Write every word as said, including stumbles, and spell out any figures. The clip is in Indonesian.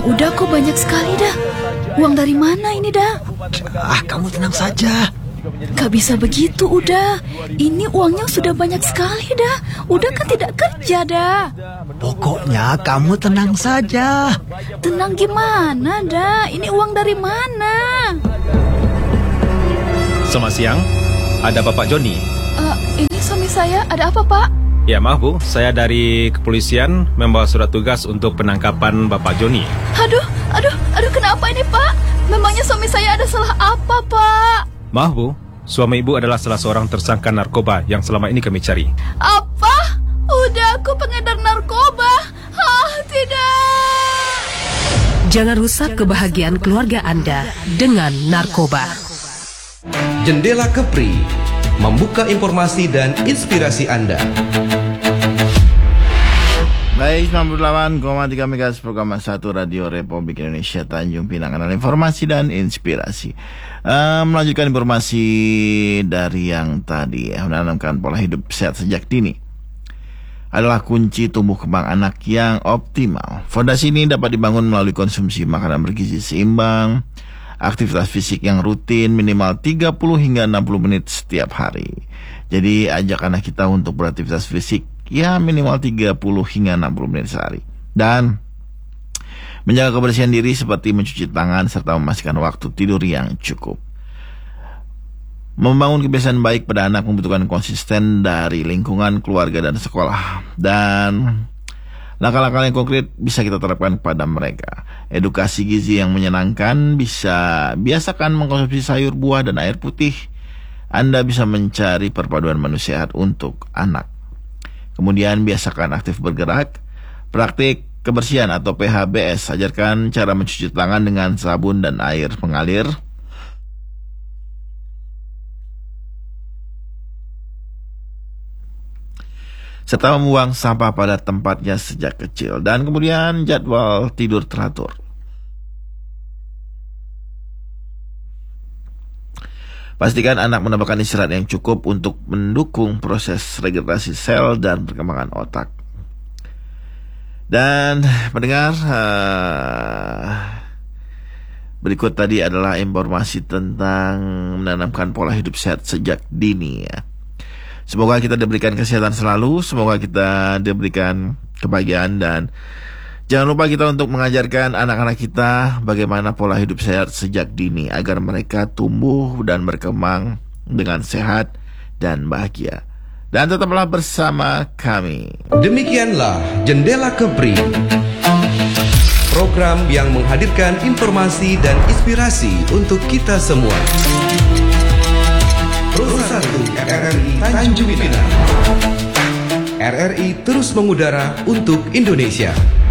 udah kok banyak sekali dah. Uang dari mana ini dah? Ah, kamu tenang saja. Gak bisa begitu udah. Ini uangnya sudah banyak sekali dah. Udah kan tidak kerja dah. Pokoknya kamu tenang saja. Tenang gimana dah? Ini uang dari mana? Selamat siang. Ada Bapak Joni? Uh, ini suami saya. Ada apa Pak? Ya maaf Bu, saya dari kepolisian membawa surat tugas untuk penangkapan Bapak Joni. Aduh, aduh, aduh kenapa ini Pak? Memangnya suami saya ada salah apa Pak? Maaf Bu, suami Ibu adalah salah seorang tersangka narkoba yang selama ini kami cari. Apa? Udah aku pengedar narkoba? Ah, tidak. Jangan rusak kebahagiaan keluarga Anda dengan narkoba. Jendela Kepri, membuka informasi dan inspirasi Anda. Baik, sembilan puluh delapan koma tiga MHz program satu Radio Republik Indonesia Tanjung Pinang, kanal informasi dan inspirasi. Uh, melanjutkan informasi dari yang tadi ya, menanamkan pola hidup sehat sejak dini adalah kunci tumbuh kembang anak yang optimal. Fondasi ini dapat dibangun melalui konsumsi makanan bergizi seimbang, aktivitas fisik yang rutin minimal tiga puluh hingga enam puluh menit setiap hari. Jadi ajak anak kita untuk beraktivitas fisik ya minimal tiga puluh hingga enam puluh menit sehari. Dan menjaga kebersihan diri seperti mencuci tangan serta memastikan waktu tidur yang cukup. Membangun kebiasaan baik pada anak membutuhkan konsisten dari lingkungan, keluarga, dan sekolah. Dan langkah-langkah yang konkret bisa kita terapkan kepada mereka. Edukasi gizi yang menyenangkan, bisa biasakan mengkonsumsi sayur, buah, dan air putih. Anda bisa mencari perpaduan menu sehat untuk anak. Kemudian biasakan aktif bergerak, praktik kebersihan atau P H B S. Ajarkan cara mencuci tangan dengan sabun dan air mengalir. Serta membuang sampah pada tempatnya sejak kecil. Dan kemudian jadwal tidur teratur. Pastikan anak mendapatkan istirahat yang cukup untuk mendukung proses regenerasi sel dan perkembangan otak. Dan pendengar, uh, berikut tadi adalah informasi tentang menanamkan pola hidup sehat sejak dini ya. Semoga kita diberikan kesehatan selalu, semoga kita diberikan kebahagiaan, dan jangan lupa kita untuk mengajarkan anak-anak kita bagaimana pola hidup sehat sejak dini agar mereka tumbuh dan berkembang dengan sehat dan bahagia. Dan tetaplah bersama kami. Demikianlah Jendela Kepri, program yang menghadirkan informasi dan inspirasi untuk kita semua. Perusahaan R R I Tanjung Pinang. R R I terus mengudara untuk Indonesia.